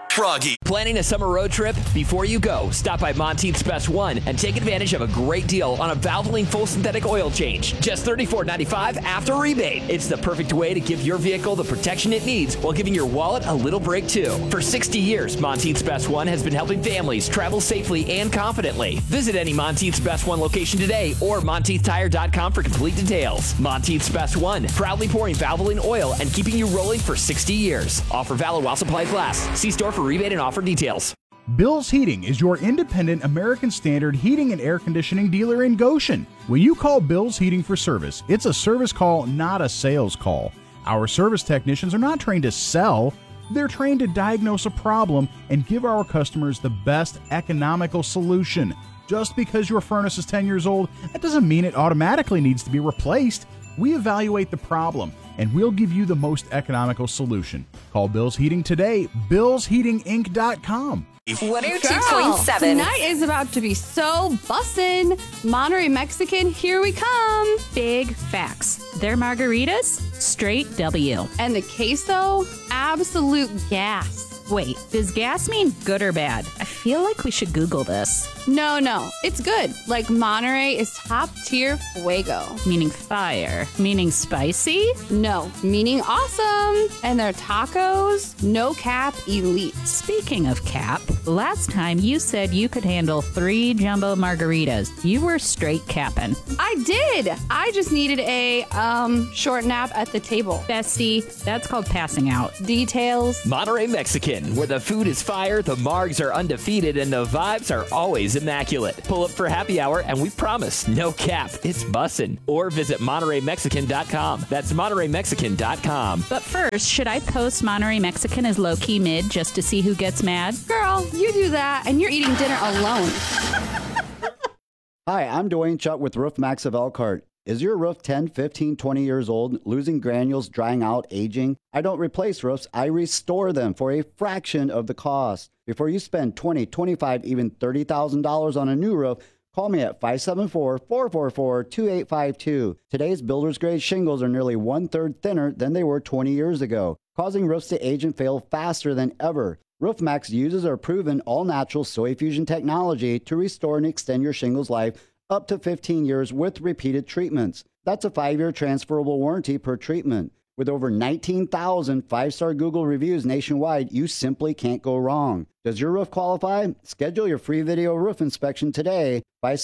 Froggy. Planning a summer road trip? Before you go, stop by Monteith's Best One and take advantage of a great deal on a Valvoline full synthetic oil change. Just $34.95 after rebate. It's the perfect way to give your vehicle the protection it needs while giving your wallet a little break too. For 60 years, Monteith's Best One has been helping families travel safely and confidently. Visit any Monteith's Best One location today or MonteithTire.com for complete details. Monteith's Best One, proudly pouring Valvoline oil and keeping you rolling for 60 years. Offer valid while supplies last. See store for rebate and offer details. Bill's Heating is your independent American Standard heating and air conditioning dealer in Goshen. When you call Bill's Heating for service, it's a service call, not a sales call. Our service technicians are not trained to sell. They're trained to diagnose a problem and give our customers the best economical solution. Just because your furnace is 10 years old, that doesn't mean it automatically needs to be replaced. We evaluate the problem, and we'll give you the most economical solution. Call Bill's Heating today, billsheatinginc.com. 102.7. Tonight is about to be so bussin'. Monterey Mexican, here we come. Big facts. Their margaritas, straight W. And the queso, absolute gas. Wait, does gas mean good or bad? I feel like we should Google this. No, it's good. Like Monterey is top tier fuego. Meaning fire. Meaning spicy? No, meaning awesome. And their tacos, no cap elite. Speaking of cap, last time you said you could handle 3 jumbo margaritas. You were straight capping. I did. I just needed a short nap at the table. Bestie, that's called passing out. Details. Monterey Mexican, where the food is fire, the margs are undefeated, and the vibes are always immaculate. Pull up for happy hour, and we promise, no cap, it's bussin'. Or visit MontereyMexican.com. That's MontereyMexican.com. But first, should I post Monterey Mexican as low-key mid just to see who gets mad? Girl, you do that, and you're eating dinner alone. Hi, I'm Dwayne Chutt with Roof Max of Elkhart. Is your roof 10, 15, 20 years old, losing granules, drying out, aging? I don't replace roofs, I restore them for a fraction of the cost. Before you spend $20, $25, even $30,000 on a new roof, call me at 574-444-2852. Today's builder's grade shingles are nearly 1/3 thinner than they were 20 years ago, causing roofs to age and fail faster than ever. RoofMax uses our proven all-natural soil fusion technology to restore and extend your shingles life up to 15 years with repeated treatments. That's a 5-year transferable warranty per treatment. With over 19,000 5-star Google reviews nationwide, you simply can't go wrong. Does your roof qualify? Schedule your free video roof inspection today,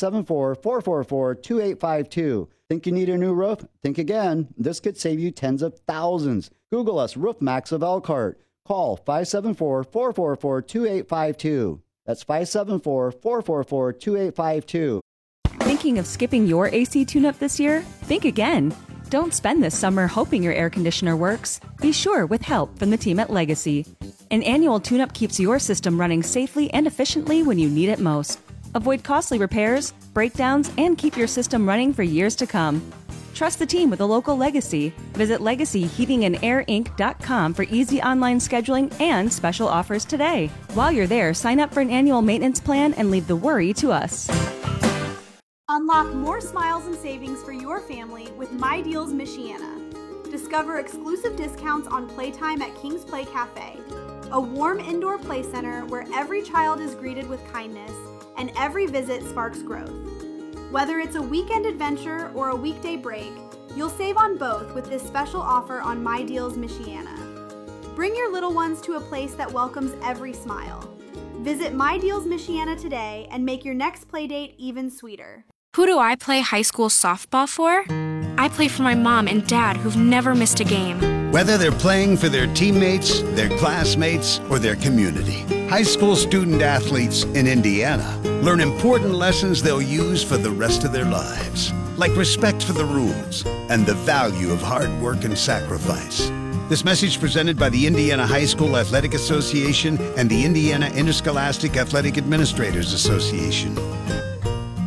574-444-2852. Think you need a new roof? Think again. This could save you tens of thousands. Google us, Roof Max of Elkhart. Call 574-444-2852. That's 574-444-2852. Thinking of skipping your AC tune-up this year? Think again. Don't spend this summer hoping your air conditioner works. Be sure with help from the team at Legacy. An annual tune-up keeps your system running safely and efficiently when you need it most. Avoid costly repairs, breakdowns, and keep your system running for years to come. Trust the team with a local Legacy. Visit LegacyHeatingandAirInc.com for easy online scheduling and special offers today. While you're there, sign up for an annual maintenance plan and leave the worry to us. Unlock more smiles and savings for your family with My Deals Michiana. Discover exclusive discounts on playtime at King's Play Cafe, a warm indoor play center where every child is greeted with kindness and every visit sparks growth. Whether it's a weekend adventure or a weekday break, you'll save on both with this special offer on My Deals Michiana. Bring your little ones to a place that welcomes every smile. Visit My Deals Michiana today and make your next playdate even sweeter. Who do I play high school softball for? I play for my mom and dad who've never missed a game. Whether they're playing for their teammates, their classmates, or their community, high school student athletes in Indiana learn important lessons they'll use for the rest of their lives, like respect for the rules and the value of hard work and sacrifice. This message presented by the Indiana High School Athletic Association and the Indiana Interscholastic Athletic Administrators Association.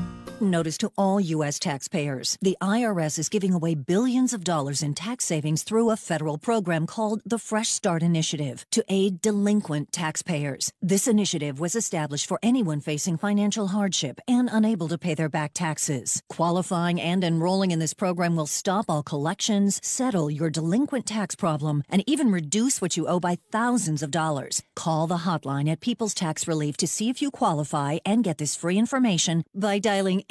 important notice to all U.S. taxpayers. The IRS is giving away billions of dollars in tax savings through a federal program called the Fresh Start Initiative to aid delinquent taxpayers. This initiative was established for anyone facing financial hardship and unable to pay their back taxes. Qualifying and enrolling in this program will stop all collections, settle your delinquent tax problem, and even reduce what you owe by thousands of dollars. Call the hotline at People's Tax Relief to see if you qualify and get this free information by dialing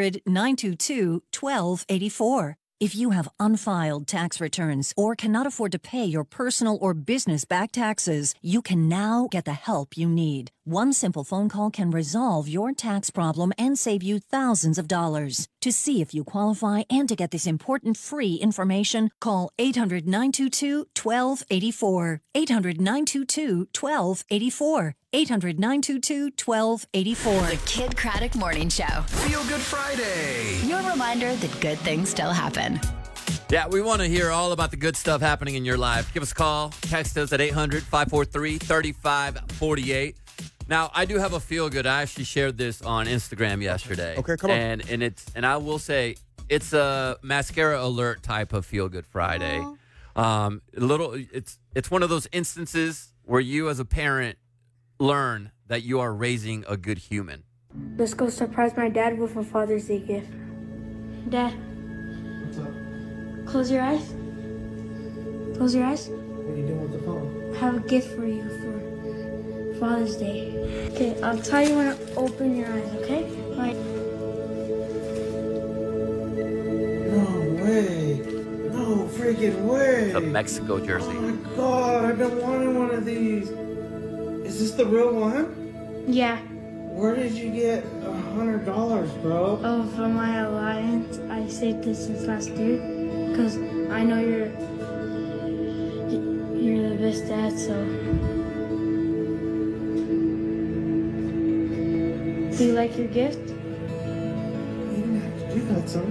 800-922-1284. If you have unfiled tax returns or cannot afford to pay your personal or business back taxes, you can now get the help you need. One simple phone call can resolve your tax problem and save you thousands of dollars. To see if you qualify and to get this important free information, call 800-922-1284. 800-922-1284. 800-922-1284. The Kid Craddock Morning Show. Feel Good Friday. Your reminder that good things still happen. Yeah, we want to hear all about the good stuff happening in your life. Give us a call. Text us at 800-543-3548. Now, I do have a feel good. I actually shared this on Instagram yesterday. Okay, come on. And I will say it's a mascara alert type of feel good Friday. It's one of those instances where you as a parent learn that you are raising a good human. Let's go surprise my dad with a Father's Day gift. Dad. What's up? Close your eyes. Close your eyes. What are you doing with the phone? I have a gift for you for Father's Day. Okay, I'll tell you when to open your eyes, okay? Right. No way. No freaking way. It's a Mexico jersey. Oh my God, I've been wanting one of these. Is this the real one? Yeah. Where did you get $100, bro? Oh, from my alliance. I saved this since last year. Because I know you're the best dad, so. Do you like your gift? You got some.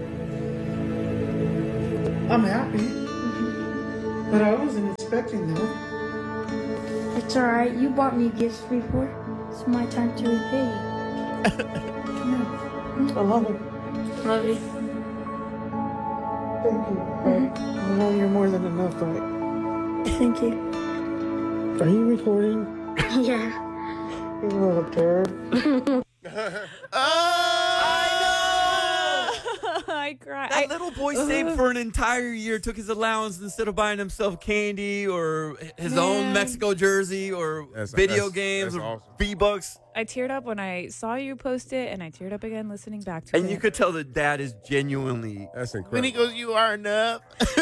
I'm happy. But I wasn't expecting that. It's alright. You bought me gifts before. It's my time to repay you. I love it. Love you. Thank you. I know you're more than enough, right? Thank you. Are you recording? Yeah. You little turd. I cried. That little boy saved for an entire year, took his allowance instead of buying himself candy or his own Mexico jersey or video games or awesome. V-Bucks. I teared up when I saw you post it, and I teared up again listening back to it. And you could tell that dad is genuinely... That's incredible. When he goes, you are enough.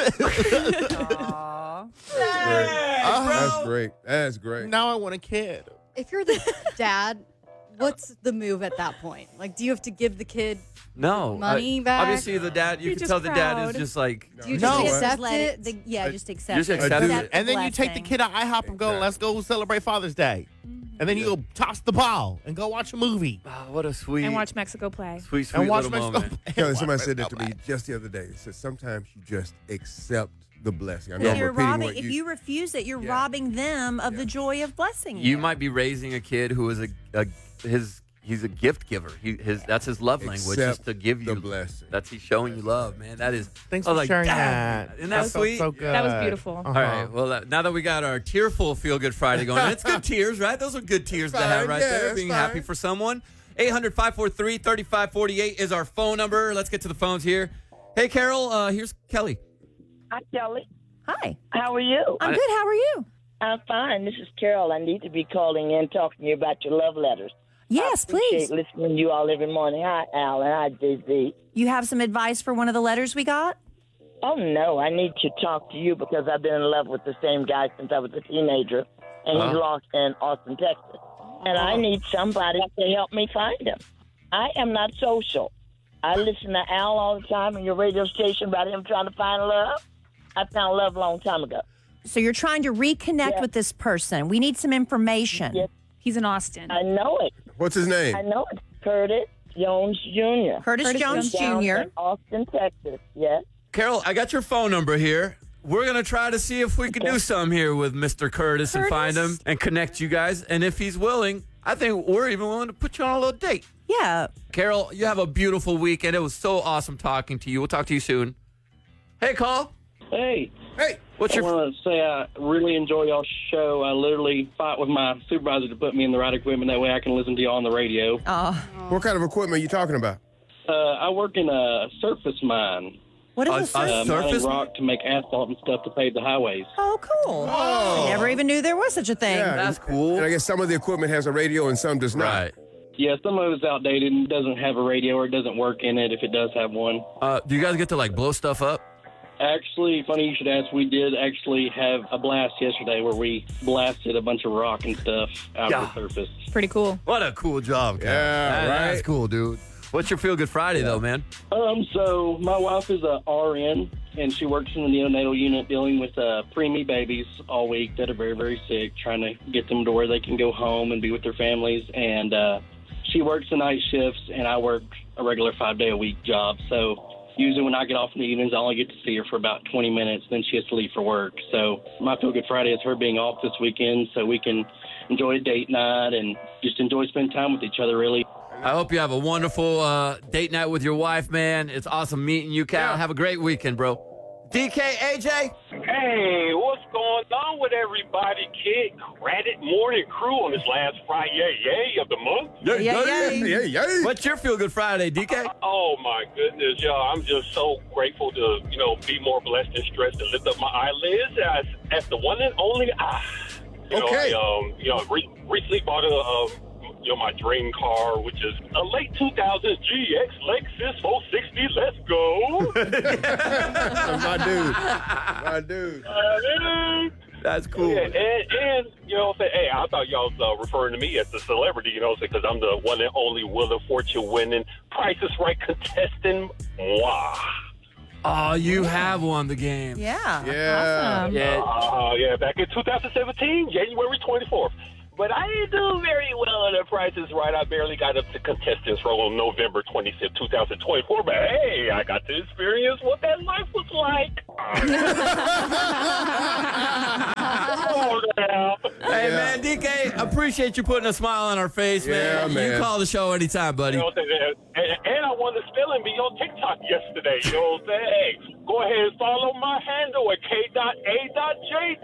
Aww. That's great. That's great. Now I want a kid. If you're the dad, what's the move at that point? Like, do you have to give the kid money back? Obviously, the dad, you can tell the dad is just like... Do you just accept it? Just accept Just it. accept it. And then you take the kid to IHOP and go, let's go celebrate Father's Day. And then you go toss the ball and go watch a movie. Oh, what a sweet... And watch Mexico play. Sweet and watch little Mexico moment. Kelly, somebody said that to me just the other day. They said sometimes you just accept the blessing. I know If I'm you're repeating robbing, what if you refuse it, you're robbing them of the joy of blessing You might be raising a kid who is he's a gift giver. That's his love language, is to give you the blessing. That's he's showing you love, man. That is. Thanks for sharing "Damn, that. Isn't that sweet? So good. That was beautiful. All right. Well, now that we got our tearful Feel Good Friday going, and it's good tears, right? Those are good tears to have right there. Being happy for someone. 800-543-3548 is our phone number. Let's get to the phones here. Hey, Carol. Here's Kelly. Hi, Kelly. Hi. How are you? I'm good. How are you? I'm fine. This is Carol. I need to be calling in, talking to you about your love letters. Yes, please. I appreciate listening to you all every morning. Hi, Al, and hi, JZ. You have some advice for one of the letters we got? Oh, no. I need to talk to you because I've been in love with the same guy since I was a teenager, and he's lost in Austin, Texas. And I need somebody to help me find him. I am not social. I listen to Al all the time on your radio station about him trying to find love. I found love a long time ago. So you're trying to reconnect with this person. We need some information. Yes. He's in Austin. I know it. What's his name? I know it. Curtis Jones Jr. Curtis Jones down Jr. in Austin, Texas. Yes. Carol, I got your phone number here. We're going to try to see if we can do something here with Mr. Curtis and find him and connect you guys. And if he's willing, I think we're even willing to put you on a little date. Yeah. Carol, you have a beautiful weekend. It was so awesome talking to you. We'll talk to you soon. Hey, Cole. Hey. Hey. I want to say I really enjoy y'all's show. I literally fight with my supervisor to put me in the right equipment. That way I can listen to y'all on the radio. What kind of equipment are you talking about? I work in a surface mine. What is a surface mining rock to make asphalt and stuff to pave the highways. Oh, cool. I never even knew there was such a thing. Yeah, that's cool. And I guess some of the equipment has a radio and some does not. Right. Yeah, some of it's outdated and doesn't have a radio or it doesn't work in it if it does have one. Do you guys get to, like, blow stuff up? Actually, funny you should ask, we did actually have a blast yesterday where we blasted a bunch of rock and stuff out of the surface. Pretty cool. What a cool job, Cal. Yeah, right. That's cool, dude. What's your Feel Good Friday, though, man? So my wife is a RN, and she works in the neonatal unit dealing with preemie babies all week that are very, very sick, trying to get them to where they can go home and be with their families. And she works the night shifts, and I work a regular 5-day-a-week job. So usually when I get off in the evenings, I only get to see her for about 20 minutes. Then she has to leave for work. So my Feel Good Friday is her being off this weekend so we can enjoy a date night and just enjoy spending time with each other, really. I hope you have a wonderful date night with your wife, man. It's awesome meeting you, Cal. Yeah. Have a great weekend, bro. DK, AJ? Hey, what's going on with everybody? Kid Credit Morning Crew on this last Friday of the month. Yay. What's your Feel Good Friday, DK? Oh, my goodness, y'all. I'm just so grateful to, be more blessed and stressed to lift up my eyelids as the one and only I. Recently bought my dream car, which is a late 2000 GX Lexus 460. Let's go. My dude. That's cool. Yeah, and hey, I thought y'all was referring to me as the celebrity, because I'm the one and only Wheel of Fortune winning Price is Right contestant. Wow. Oh, you have won the game. Yeah. Awesome. Yeah, back in 2017, January 24th. But I didn't do very well on The Price is Right. I barely got up to contestants role on November 25th, 2024. But hey, I got to experience what that life was like. Hey, man, DK, appreciate you putting a smile on our face, man. Yeah, man. You call the show anytime, buddy. And I won the spelling bee on TikTok yesterday. You know what I'm saying? Hey, go ahead and follow my handle at K.A.J.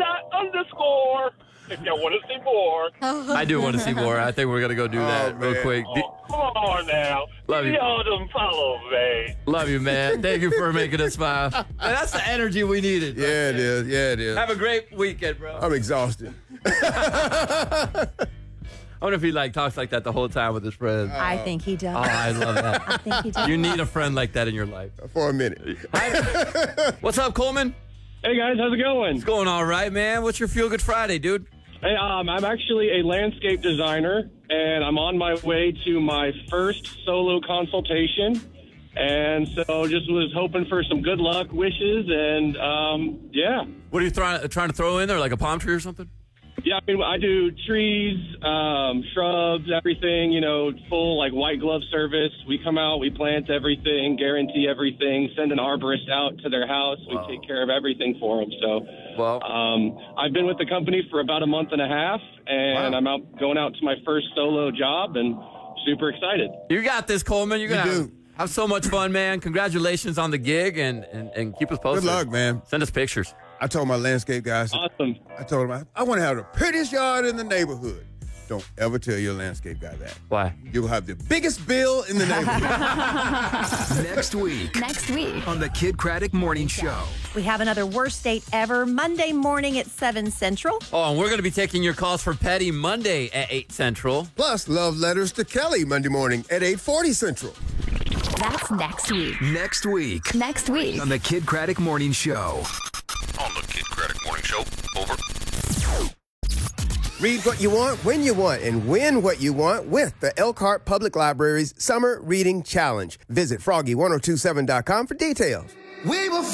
_ if y'all want to see more. I do want to see more. I think we're going to go do that real quick. Come on now. Love you. Y'all don't follow me. Love you, man. Thank you for making us smile. And that's the energy we needed. Yeah, it is. Have a great weekend, bro. I'm exhausted. I wonder if he talks like that the whole time with his friends. I think he does. Oh, I love that. I think he does. You need a friend like that in your life. For a minute. What's up, Coleman? Hey, guys. How's it going? It's going all right, man. What's your Feel Good Friday, dude? Hey, I'm actually a landscape designer, and I'm on my way to my first solo consultation. And so just was hoping for some good luck wishes, and yeah. What are you trying to throw in there, like a palm tree or something? Yeah, I do trees, shrubs, everything, full white glove service. We come out, we plant everything, guarantee everything, send an arborist out to their house. We take care of everything for them. So I've been with the company for about a month and a half, and I'm going out to my first solo job and super excited. You got this, Coleman. You're going to have so much fun, man. Congratulations on the gig, and keep us posted. Good luck, man. Send us pictures. I told my landscape guys. Awesome. I told them, I want to have the prettiest yard in the neighborhood. Don't ever tell your landscape guy that. Why? You'll have the biggest bill in the neighborhood. Next week on the Kid Craddock Morning Show. We have another Worst Date Ever Monday morning at 7 Central. Oh, and we're going to be taking your calls for Petty Monday at 8 Central. Plus, love letters to Kelly Monday morning at 8:40 Central. That's next week. Next week on the Kid Craddock Morning Show. On the Kid Craddock Morning Show. Over. Read what you want, when you want, and win what you want with the Elkhart Public Library's Summer Reading Challenge. Visit Froggy1027.com for details. We will